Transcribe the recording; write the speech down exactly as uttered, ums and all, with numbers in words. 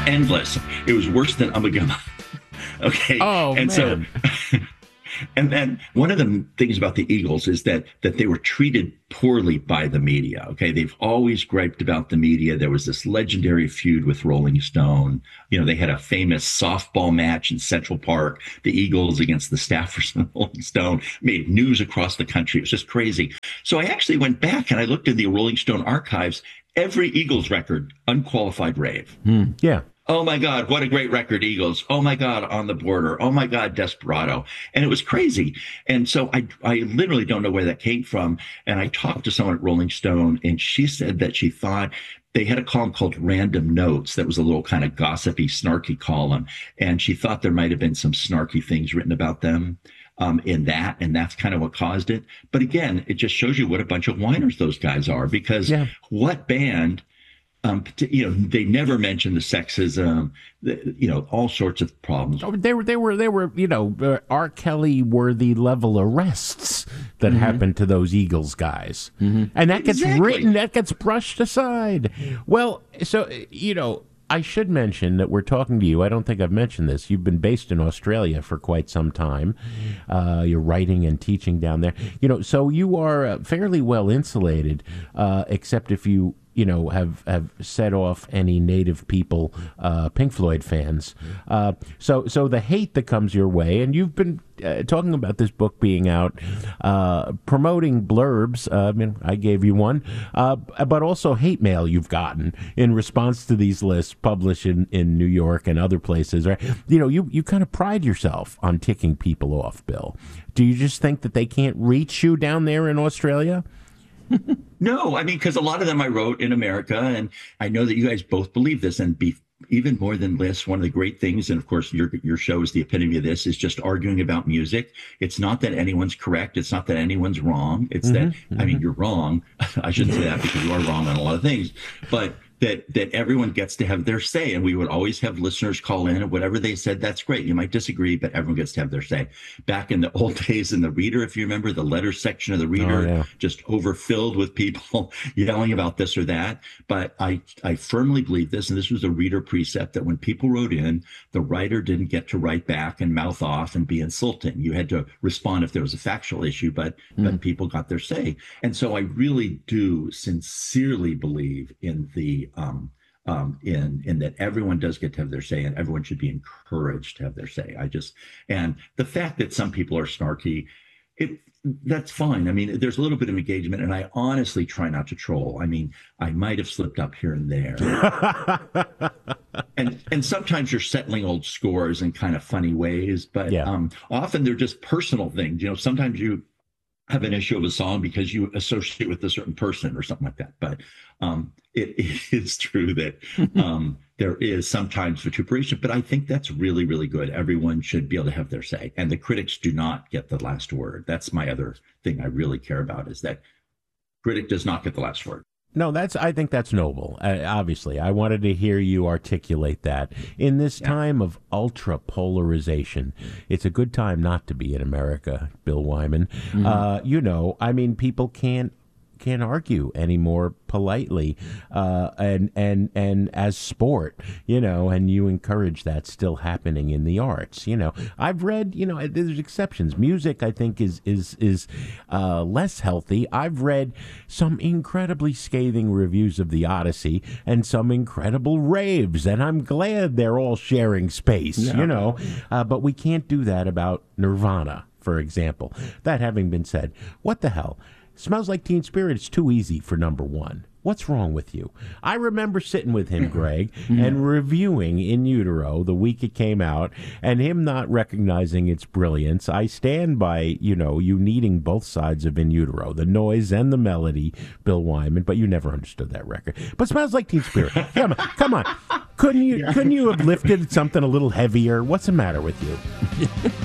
endless. It was worse than Ummagumma. Okay. Oh, and man. so and then one of the things about the Eagles is that that they were treated poorly by the media. Okay. They've always griped about the media. There was this legendary feud with Rolling Stone. You know, they had a famous softball match in Central Park, the Eagles against the staffers of Rolling Stone, made news across the country. It was just crazy. So I actually went back and I looked in the Rolling Stone archives, every Eagles record, unqualified rave. Hmm. Yeah. Oh my God, what a great record, Eagles. Oh my God, On the Border. Oh my God, Desperado. And it was crazy. And so I I literally don't know where that came from. And I talked to someone at Rolling Stone, and she said that she thought they had a column called Random Notes that was a little kind of gossipy, snarky column. And she thought there might have been some snarky things written about them um, in that. And that's kind of what caused it. But again, it just shows you what a bunch of whiners those guys are, because yeah. what band... Um, you know, they never mentioned the sexism, the, you know, all sorts of problems. Oh, they were, they were, they were, you know, uh, R. Kelly worthy level arrests that mm-hmm. happened to those Eagles guys, mm-hmm. and that gets exactly. written, that gets brushed aside. Well, so you know, I should mention that we're talking to you. I don't think I've mentioned this. You've been based in Australia for quite some time. Uh, you're writing and teaching down there. You know, so you are uh, fairly well insulated, uh, except if you. you know, have, have set off any native people, uh, Pink Floyd fans. Uh, so so the hate that comes your way, and you've been uh, talking about this book being out, uh, promoting blurbs, uh, I mean, I gave you one, uh, but also hate mail you've gotten in response to these lists published in, in New York and other places, right? You know, you, you kind of pride yourself on ticking people off, Bill. Do you just think that they can't reach you down there in Australia? No, I mean, because a lot of them I wrote in America, and I know that you guys both believe this, and be even more than lists. One of the great things, and of course your your show is the epitome of this, is just arguing about music. It's not that anyone's correct. It's not that anyone's wrong. It's mm-hmm, that, mm-hmm. I mean, you're wrong. I shouldn't say that because you are wrong on a lot of things, but that that everyone gets to have their say. And we would always have listeners call in, and whatever they said, that's great. You might disagree, but everyone gets to have their say. Back in the old days in the Reader, if you remember, the letter section of the Reader, oh, yeah. just overfilled with people yelling about this or that. But I, I firmly believe this, and this was a Reader precept, that when people wrote in, the writer didn't get to write back and mouth off and be insulting. You had to respond if there was a factual issue, but, mm. but people got their say. And so I really do sincerely believe in the Um, um, in in that everyone does get to have their say, and everyone should be encouraged to have their say. I just and the fact that some people are snarky, it that's fine. I mean, there's a little bit of engagement, and I honestly try not to troll. I mean, I might have slipped up here and there, and and sometimes you're settling old scores in kind of funny ways, but yeah. um, often they're just personal things. You know, sometimes you have an issue of a song because you associate with a certain person or something like that. But um, it, it is true that um, there is sometimes vituperation, but I think that's really, really good. Everyone should be able to have their say, and the critics do not get the last word. That's my other thing I really care about, is that critic does not get the last word. No, that's. I think that's noble. Uh, obviously, I wanted to hear you articulate that. In this yeah. time of ultra polarization, it's a good time not to be in America, Bill Wyman. Mm-hmm. Uh, you know, I mean, people can't can't argue anymore politely, uh, and and and as sport, you know, and you encourage that still happening in the arts. You know, I've read, you know, there's exceptions. Music, I think, is is is uh, less healthy. I've read some incredibly scathing reviews of the Odyssey and some incredible raves, and I'm glad they're all sharing space. Yeah. You know, uh, but we can't do that about Nirvana, for example. That having been said, what the hell? Smells Like Teen Spirit is too easy for number one. What's wrong with you? I remember sitting with him, Greg, and reviewing In Utero the week it came out, and him not recognizing its brilliance. I stand by, you know, you needing both sides of In Utero, the noise and the melody, Bill Wyman, but you never understood that record. But Smells Like Teen Spirit. Come on, come on. Couldn't you, couldn't you have lifted something a little heavier? What's the matter with you?